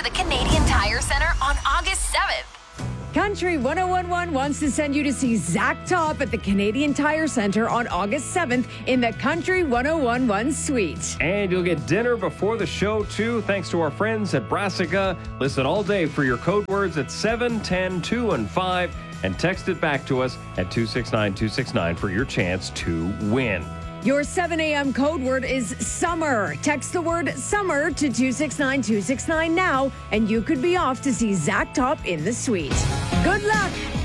to the Canadian Tire Center on August 7th. Country 1011 wants to send you to see Zach Top at the Canadian Tire Center on August 7th in the Country 1011 suite. And you'll get dinner before the show, too, thanks to our friends at Brassica. Listen all day for your code words at 7, 10, 2, and 5, and text it back to us at 269-269 for your chance to win. Your 7 a.m. code word is summer. Text the word summer to 269-269 now, and you could be off to see Zach Top in the suite. Good luck!